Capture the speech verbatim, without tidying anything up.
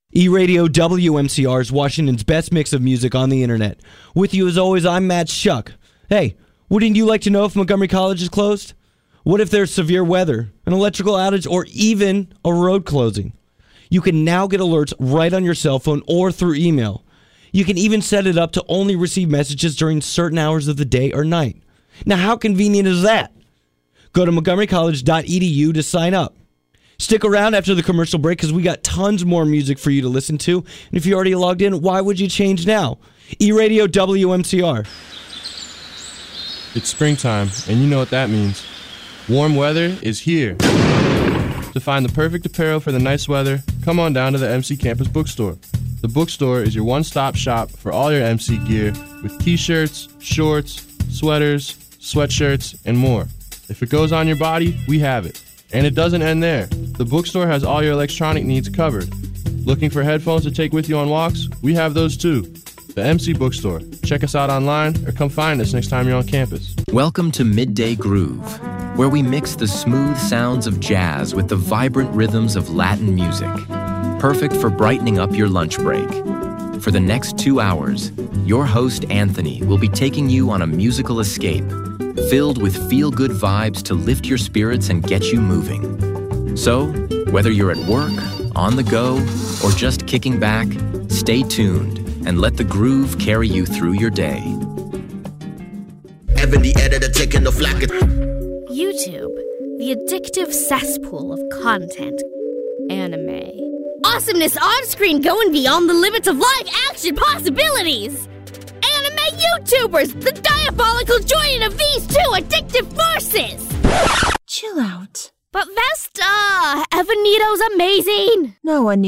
E-Radio W M C R is Washington's best mix of music on the internet. With you as always, I'm Matt Shuck. Hey, wouldn't you like to know if Montgomery College is closed? What if there's severe weather, an electrical outage, or even a road closing? You can now get alerts right on your cell phone or through email. You can even set it up to only receive messages during certain hours of the day or night. Now, how convenient is that? Go to montgomery college dot e d u to sign up. Stick around after the commercial break because we got tons more music for you to listen to. And if you already logged in, why would you change now? E-Radio W M C R. It's springtime, and you know what that means. Warm weather is here. To find the perfect apparel for the nice weather, come on down to the M C Campus Bookstore. The bookstore is your one-stop shop for all your M C gear with t-shirts, shorts, sweaters, sweatshirts, and more. If it goes on your body, we have it. And it doesn't end there. The bookstore has all your electronic needs covered. Looking for headphones to take with you on walks? We have those too. The M C Bookstore. Check us out online or come find us next time you're on campus. Welcome to Midday Groove, where we mix the smooth sounds of jazz with the vibrant rhythms of Latin music. Perfect for brightening up your lunch break. For the next two hours, your host Anthony will be taking you on a musical escape filled with feel-good vibes to lift your spirits and get you moving. So, whether you're at work, on the go, or just kicking back, stay tuned and let the groove carry you through your day. Evan the editor taking the flack. YouTube, the addictive cesspool of content. Anime. Awesomeness on screen going beyond the limits of live action possibilities. Anime YouTubers, the diabolical joining of these two addictive forces. Chill out. But Vesta, Evanito's amazing. No one